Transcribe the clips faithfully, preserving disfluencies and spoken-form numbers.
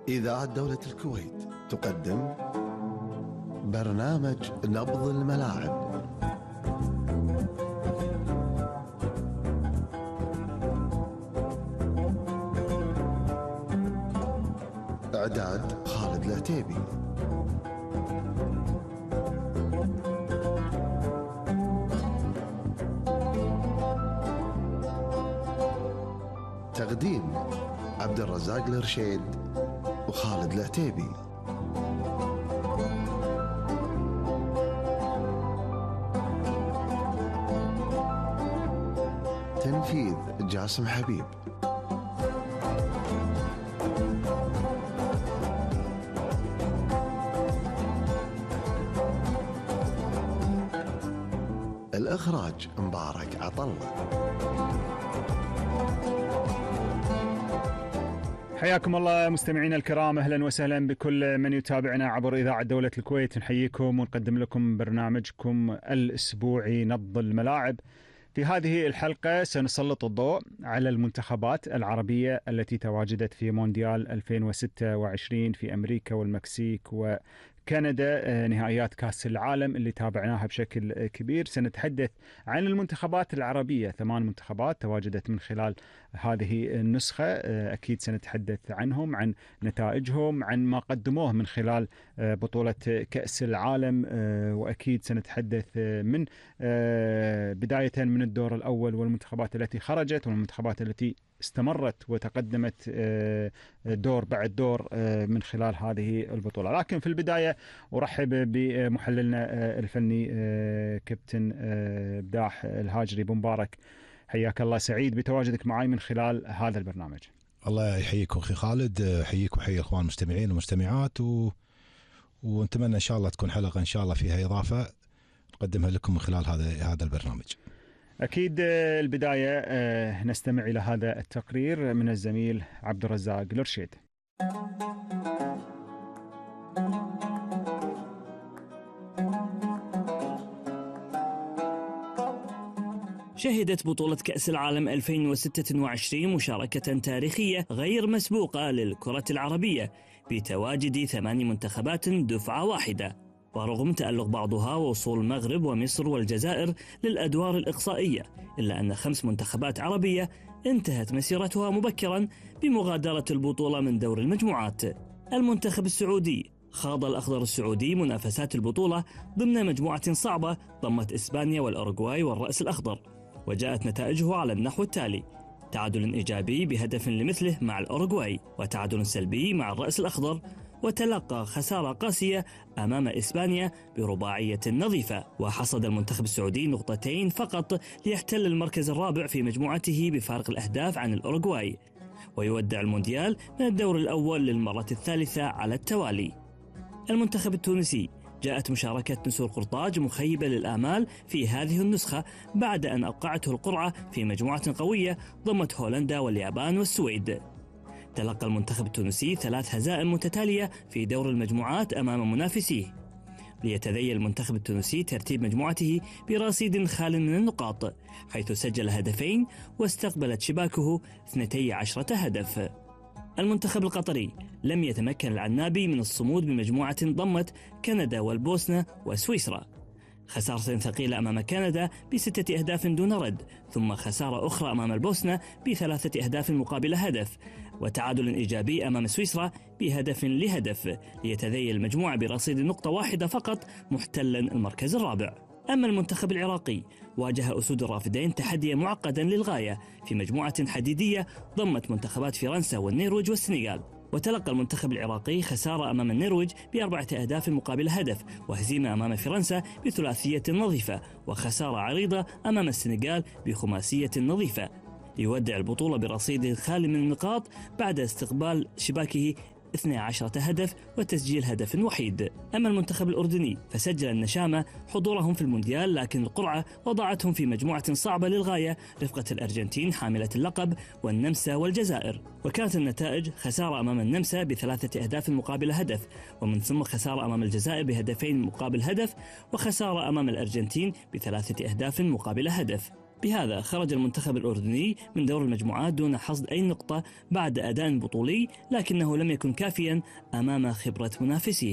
إذاعة دولة الكويت تقدم برنامج نبض الملاعب. إعداد خالد العتيبي. تقديم عبد الرزاق الرشيد وخالد العتيبي. تنفيذ جاسم حبيب. الإخراج مبارك عطلة. حياكم الله مستمعينا الكرام، أهلا وسهلا بكل من يتابعنا عبر إذاعة دولة الكويت. نحييكم ونقدم لكم برنامجكم الأسبوعي نبض الملاعب. في هذه الحلقة سنسلط الضوء على المنتخبات العربية التي تواجدت في مونديال ألفين وستة وعشرين في أمريكا والمكسيك وكندا، نهائيات كأس العالم اللي تابعناها بشكل كبير. سنتحدث عن المنتخبات العربية، ثمان منتخبات تواجدت من خلال هذه النسخة. أكيد سنتحدث عنهم، عن نتائجهم، عن ما قدموه من خلال بطولة كأس العالم، وأكيد سنتحدث من بداية من الدور الأول والمنتخبات التي خرجت والمنتخبات التي استمرت وتقدمت دور بعد دور من خلال هذه البطولة. لكن في البداية أرحب بمحللنا الفني كابتن بداح الهاجري. بمبارك، حياك الله، سعيد بتواجدك معي من خلال هذا البرنامج. الله يحييك أخي خالد، حييك وحيي الأخوان المستمعين والمستمعات، و... ونتمنى إن شاء الله تكون حلقة إن شاء الله فيها إضافة نقدمها لكم من خلال هذا هذا البرنامج. أكيد البداية نستمع إلى هذا التقرير من الزميل عبد الرزاق الرشيد. شهدت بطولة كأس العالم ألفين وستة وعشرين مشاركة تاريخية غير مسبوقة للكرة العربية بتواجد ثمان منتخبات دفعة واحدة، ورغم تألق بعضها ووصول المغرب ومصر والجزائر للأدوار الإقصائية، إلا أن خمس منتخبات عربية انتهت مسيرتها مبكرا بمغادرة البطولة من دور المجموعات. المنتخب السعودي خاض الأخضر السعودي منافسات البطولة ضمن مجموعة صعبة ضمت إسبانيا والأوروغواي والرأس الأخضر، وجاءت نتائجه على النحو التالي: تعادل إيجابي بهدف لمثله مع الأوروغواي، وتعادل سلبي مع الرأس الأخضر، وتلقى خسارة قاسية أمام إسبانيا برباعية نظيفة. وحصد المنتخب السعودي نقطتين فقط ليحتل المركز الرابع في مجموعته بفارق الأهداف عن الأوروغواي، ويودع المونديال من الدور الأول للمرة الثالثة على التوالي. المنتخب التونسي جاءت مشاركة نسور قرطاج مخيبة للآمال في هذه النسخة بعد أن أوقعته القرعة في مجموعة قوية ضمت هولندا واليابان والسويد. تلقى المنتخب التونسي ثلاث هزائم متتالية في دور المجموعات أمام منافسيه، ليتذيل المنتخب التونسي ترتيب مجموعته برصيد خال من النقاط، حيث سجل هدفين واستقبلت شباكه اثنتي عشرة هدف. المنتخب القطري لم يتمكن العنابي من الصمود بمجموعة ضمت كندا والبوسنة وسويسرا، خسارة ثقيلة أمام كندا بستة أهداف دون رد، ثم خسارة أخرى أمام البوسنة بثلاثة أهداف مقابل هدف، وتعادل إيجابي أمام سويسرا بهدف لهدف، ليتذيل المجموعة برصيد نقطة واحدة فقط محتلا المركز الرابع. أما المنتخب العراقي واجه أسود الرافدين تحديا معقدا للغاية في مجموعة حديدية ضمت منتخبات فرنسا والنرويج والسنغال، وتلقى المنتخب العراقي خسارة أمام النرويج بأربعة أهداف مقابل هدف، وهزيمة أمام فرنسا بثلاثية نظيفة، وخسارة عريضة أمام السنغال بخماسية نظيفة، ليودع البطولة برصيد خالي من النقاط بعد استقبال شباكه اثني عشر هدف وتسجيل هدف وحيد. أما المنتخب الأردني فسجل النشامة حضورهم في المونديال، لكن القرعة وضعتهم في مجموعة صعبة للغاية رفقة الأرجنتين حاملة اللقب والنمسا والجزائر، وكانت النتائج خسارة أمام النمسا بثلاثة أهداف مقابل هدف، ومن ثم خسارة أمام الجزائر بهدفين مقابل هدف، وخسارة أمام الأرجنتين بثلاثة أهداف مقابل هدف. بهذا خرج المنتخب الأردني من دور المجموعات دون حصد أي نقطة بعد أداء بطولي، لكنه لم يكن كافيا أمام خبرة منافسيه.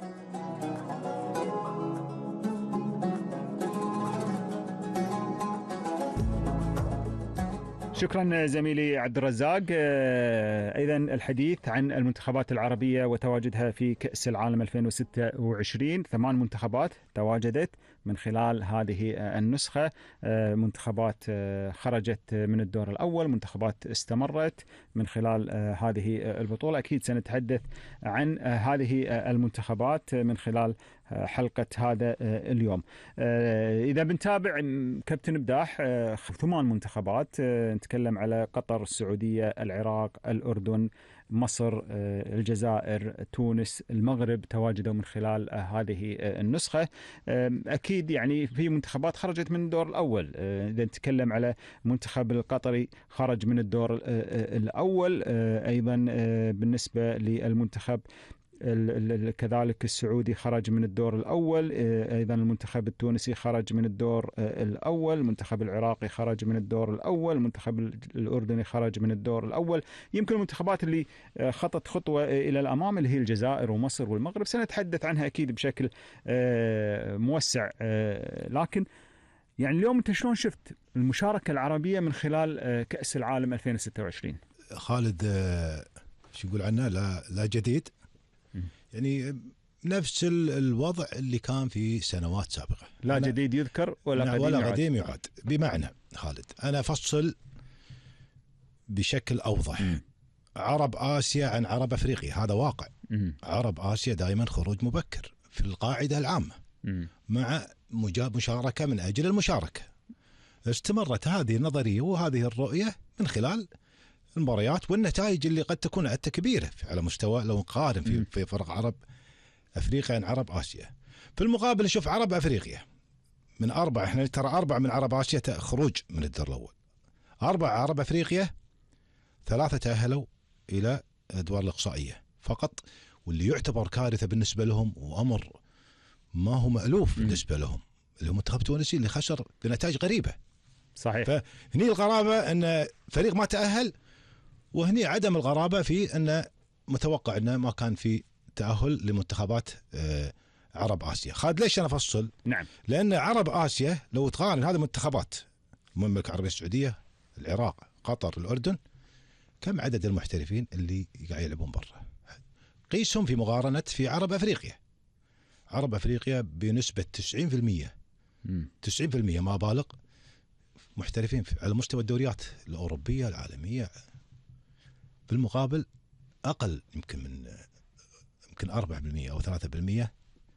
شكرا زميلي عبد الرزاق. أيضا الحديث عن المنتخبات العربية وتواجدها في كأس العالم ألفين وستة وعشرين. ثمان منتخبات تواجدت من خلال هذه النسخة، منتخبات خرجت من الدور الأول، منتخبات استمرت من خلال هذه البطولة. أكيد سنتحدث عن هذه المنتخبات من خلال حلقة هذا اليوم. إذا بنتابع كابتن بداح، ثمان منتخبات نتكلم على قطر، السعودية، العراق، الأردن، مصر، الجزائر، تونس، المغرب تواجدوا من خلال هذه النسخة. أكيد يعني في منتخبات خرجت من الدور الأول. إذا نتكلم على منتخب القطري خرج من الدور الأول. أيضا بالنسبة للمنتخب كذلك السعودي خرج من الدور الأول. أيضا المنتخب التونسي خرج من الدور الأول، المنتخب العراقي خرج من الدور الأول، المنتخب الأردني خرج من الدور الأول. يمكن المنتخبات اللي خطت خطوة إلى الأمام اللي هي الجزائر ومصر والمغرب سنتحدث عنها أكيد بشكل موسع. لكن يعني اليوم أنت شلون شفت المشاركة العربية من خلال كأس العالم ألفين وستة وعشرين؟ خالد، شو يقول عنه لا لا جديد، يعني نفس الوضع اللي كان في سنوات سابقة. لا جديد يذكر ولا قديم ولا يعاد. قديم يعاد. بمعنى خالد أنا أفصل بشكل أوضح. م. عرب آسيا عن عرب أفريقيا، هذا واقع. م. عرب آسيا دائما خروج مبكر في القاعدة العامة، م. مع مشاركة من أجل المشاركة. استمرت هذه النظرية وهذه الرؤية من خلال المباريات والنتائج اللي قد تكون حتى كبيرة على مستوى لو نقارن في, في فرق عرب أفريقيا عن عرب آسيا. في المقابل شوف عرب أفريقيا من أربعة، إحنا ترى أربعة من عرب آسيا خروج من الدور الأول، أربعة عرب أفريقيا، ثلاثة تأهلوا إلى أدوار الإقصائية فقط، واللي يعتبر كارثة بالنسبة لهم وأمر ما هو مألوف بالنسبة لهم، اللي هو منتخب تونسي اللي خسر بنتائج غريبة. صحيح. فهني الغرابة أن فريق ما تأهل، وهني عدم الغرابة في أن متوقع أنه ما كان في تأهل لمنتخبات عرب آسيا. خالد ليش أنا أفصل؟ نعم. لأن عرب آسيا لو تقارن هذه المنتخبات، المملكة العربية السعودية، العراق، قطر، الأردن، كم عدد المحترفين اللي قاعد يلعبون برا؟ قيسهم في مقارنة في عرب أفريقيا. عرب أفريقيا بنسبة تسعين بالمئة تسعين بالمئة ما بالغ محترفين على مستوى الدوريات الأوروبية العالمية. بالمقابل أقل يمكن من يمكن أربعة بالمئة أو ثلاثة بالمئة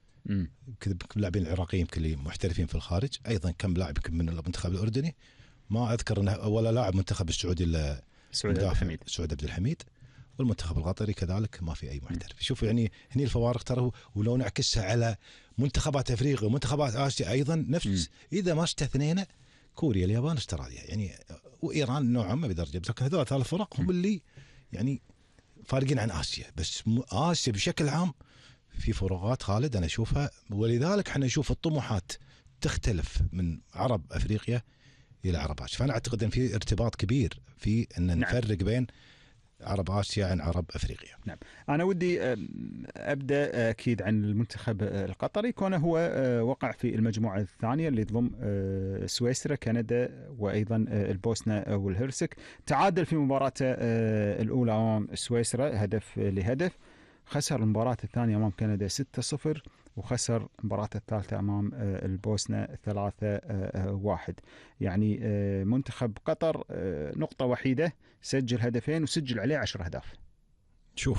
كم لاعبين العراقيين يمكن اللي محترفين في الخارج. أيضا كم لاعب يمكن من المنتخب الأردني، ما أذكر أنه ولا لاعب منتخب السعودي إلا سعود عبد الحميد سعود عبد الحميد والمنتخب القطري كذلك ما في أي محترف. شوفوا يعني هني الفوارق ترى، ولو نعكسها على منتخبات أفريقيا ومنتخبات آسيا أيضا نفس م. إذا ما استثنينا كوريا، اليابان، استراليا يعني وإيران نوعا ما بدرجة، لكن هذول ثلاث فرق هم اللي يعني فارقين عن آسيا. بس آسيا بشكل عام في فروقات خالد أنا أشوفها، ولذلك احنا نشوف الطموحات تختلف من عرب أفريقيا إلى عرب آسيا. فأنا أعتقد أن في ارتباط كبير في أن نفرق نعم. بين عرب آسيا عن عرب أفريقيا. نعم. أنا ودي أبدأ أكيد عن المنتخب القطري، كونه هو وقع في المجموعة الثانية اللي تضم سويسرا، كندا، وأيضا البوسنة والهرسك. تعادل في مباراته الأولى أمام سويسرا هدف لهدف، خسر المباراة الثانية أمام كندا ستة صفر، وخسر المباراة الثالثة أمام البوسنة ثلاثة واحد. يعني منتخب قطر نقطة وحيدة، سجل هدفين وسجل عليه عشر أهداف. شوف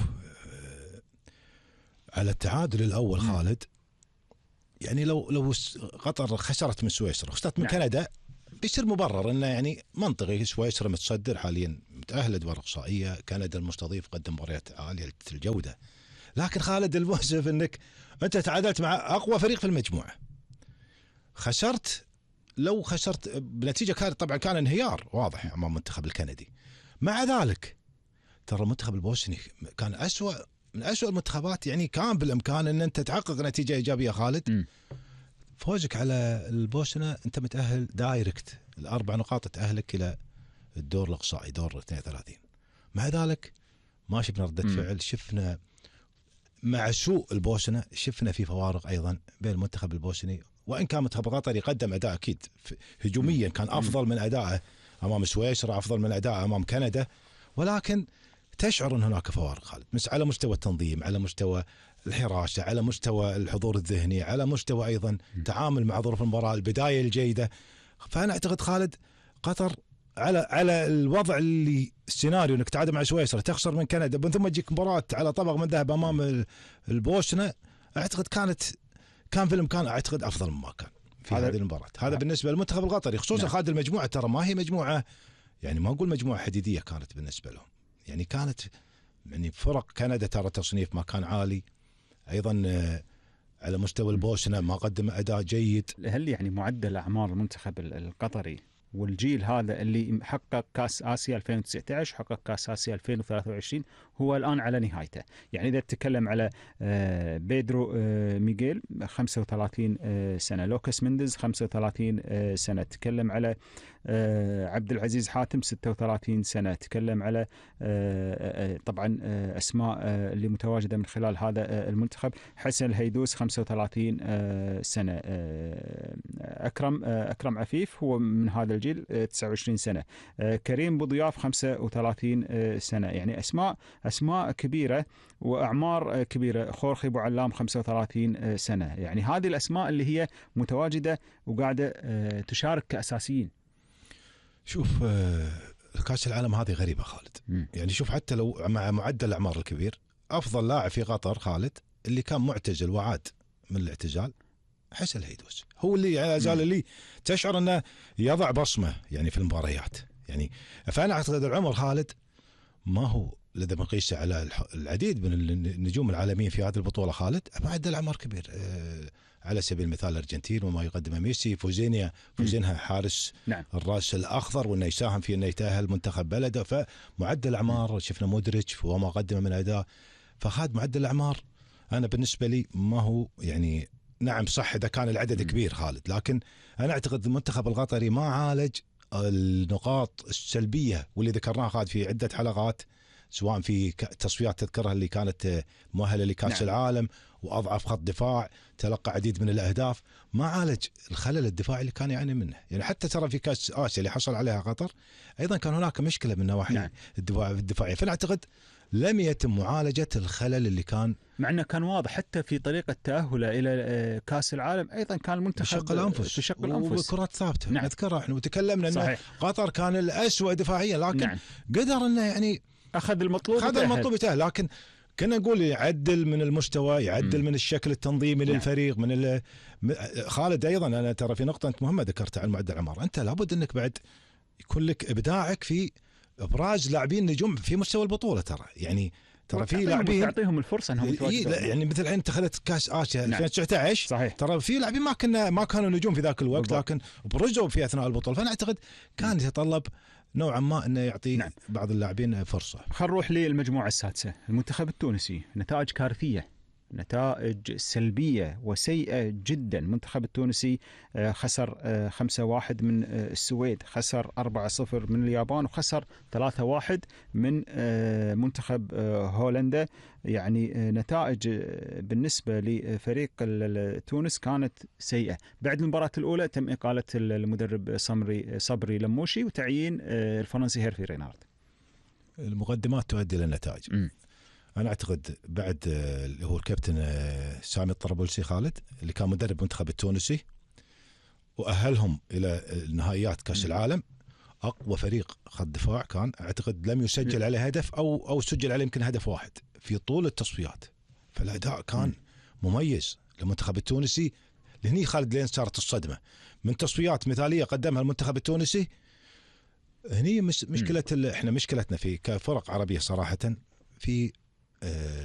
على التعادل الأول خالد، يعني لو لو قطر خسرت من سويسرا وخسرت من نعم. كندا بيصير مبرر انه يعني منطقي. سويسرا متصدر حاليا متأهل ادوار اقصائيه، كندا المستضيف قدم مباريات عاليه الجوده. لكن خالد المؤسف انك انت تعادلت مع اقوى فريق في المجموعه، خسرت. لو خسرت بنتيجه كانت طبعا كان انهيار واضح امام المنتخب الكندي. مع ذلك ترى المنتخب البوسني كان أسوأ من أسوأ المنتخبات، يعني كان بالامكان ان انت تحقق نتيجه ايجابيه خالد. م. فوزك على البوسنة أنت متأهل دايركت الاربع نقاط تاهلك الى الدور الاقصائي دور اثنين وثلاثين. مع ذلك ما شفنا ردة فعل، شفنا مع سوء البوسنة شفنا في فوارق ايضا بين المنتخب البوسني، وان كان منتخب قطر يقدم اداء اكيد هجوميا كان افضل من ادائه امام سويسرا، افضل من ادائه امام كندا، ولكن تشعر ان هناك فوارق خالد، مش على مستوى التنظيم، على مستوى الحراسه، على مستوى الحضور الذهني، على مستوى ايضا تعامل مع ظروف المباراه، البدايه الجيده. فانا اعتقد خالد قطر على على الوضع اللي السيناريو انك تعادل مع سويسرا تخسر من كندا من ثم تجيك مباراه على طبق من ذهب امام البوسنه، اعتقد كانت كان في الامكان اعتقد افضل مما كان في هذه المباراه. هذا بالنسبه للمنتخب القطري خصوصا. نعم. خالد المجموعه ترى ما هي مجموعه، يعني ما اقول مجموعه حديديه كانت بالنسبه لهم، يعني كانت يعني فرق كندا ترى تصنيف ما كان عالي، ايضا على مستوى البوسنه ما قدم اداء جيد. هل يعني معدل اعمار المنتخب القطري والجيل هذا اللي حقق كاس آسيا ألفين وتسعة عشر حقق كاس آسيا ألفين وثلاثة وعشرين هو الآن على نهايته؟ يعني إذا تتكلم على بيدرو ميغيل خمسة وثلاثين سنة، لوكاس مينديز خمسة وثلاثين سنة، تتكلم على عبد العزيز حاتم ستة وثلاثين سنة، تكلم على طبعا أسماء اللي متواجدة من خلال هذا المنتخب، حسن الهيدوس خمسة وثلاثين سنة، أكرم أكرم عفيف هو من هذا الجيل تسعة وعشرين سنة، كريم بوضياف خمسة وثلاثين سنة، يعني أسماء أسماء كبيرة وأعمار كبيرة. خورخي بو علام خمسة وثلاثين سنة، يعني هذه الأسماء اللي هي متواجدة وقاعدة تشارك كأساسيين. شوف كأس العالم هذه غريبة خالد، م. يعني شوف حتى لو مع معدل الأعمار الكبير أفضل لاعب في قطر خالد اللي كان معتزل وعاد من الاعتزال حسن الهيدوس، هو اللي يعني زال اللي تشعر أنه يضع بصمة يعني في المباريات. يعني فأنا أعتقد العمر خالد ما هو لذا بنقيسه على العديد من النجوم العالميين في هذه البطولة خالد، معدل الأعمار كبير. أه على سبيل المثال الأرجنتين وما يقدمه ميسي، فوزينيا فوزينها حارس نعم. الراس الأخضر وأنه يساهم في أنه يتأهل منتخب بلده، فمعدل الأعمار شفنا مودريتش وما قدمه من أداء، فهذا معدل الأعمار أنا بالنسبة لي ما هو يعني نعم صح إذا كان العدد م. كبير خالد، لكن أنا أعتقد المنتخب القطري ما عالج النقاط السلبية واللي ذكرناها خالد في عدة حلقات، سواء في تصفيات تذكرها اللي كانت مؤهلة لكأس نعم. العالم وأضعف خط دفاع تلقى عديد من الأهداف، ما عالج الخلل الدفاعي اللي كان يعاني منه. يعني حتى ترى في كأس آسيا اللي حصل عليها قطر أيضا كان هناك مشكلة من نواحي نعم. الدفاعية، فأنا أعتقد لم يتم معالجة الخلل اللي كان، مع أنه كان واضح حتى في طريقة تأهله إلى كأس العالم أيضا كان المنتخب بشق الأنفس بشق الأنفس وكرات ثابتة نعم. نذكرها إحنا وتكلمنا أن قطر كان الأسوأ دفاعيا، لكن نعم. قدر أنه يعني أخذ المطلوب أخذ المطلوب يتأهل، لكن كنا نقول يعدل من المستوى، يعدل م. من الشكل التنظيمي نعم. للفريق من خالد. أيضا أنا ترى في نقطة أنت مهمة ذكرتها عن معدل الأعمار، أنت لابد أنك بعد يكون لك إبداعك في إبراز لاعبين نجوم في مستوى البطولة، ترى يعني ترى في لاعبين تعطيهم الفرصة انهم يتواجدون، يعني مثل الحين اتخذت كاس آسيا نعم. ألفين وتسعة عشر صحيح. ترى في لاعبين ما كنا ما كانوا نجوم في ذاك الوقت بالضبط. لكن برزوا في أثناء البطولة، فأنا أعتقد كان يتطلب نوعا ما أنه يعطي نعم. بعض اللاعبين فرصة. خل نروح للمجموعة السادسة، المنتخب التونسي نتائج كارثية، نتائج سلبية وسيئة جدا. المنتخب التونسي خسر خمسة واحد من السويد، خسر أربعة صفر من اليابان، وخسر ثلاثة واحد من منتخب هولندا. يعني نتائج بالنسبة لفريق تونس كانت سيئة. بعد المباراة الأولى تم إقالة المدرب صبري صبري لموشي وتعيين الفرنسي هيرفي رينارد. المقدمات تؤدي للنتائج. م. أنا أعتقد بعد اللي هو الكابتن سامي الطرابلسي خالد اللي كان مدرب منتخب التونسي وأهلهم إلى نهائيات كأس العالم، أقوى فريق خط دفاع كان، أعتقد لم يسجل عليه هدف أو أو سجل عليه يمكن هدف واحد في طول التصفيات، فالأداء كان مميز للمنتخب التونسي. لهني خالد لين صارت الصدمة من تصفيات مثالية قدمها المنتخب التونسي. هني مش مشكلة، إحنا مشكلتنا في كفرق عربية صراحة في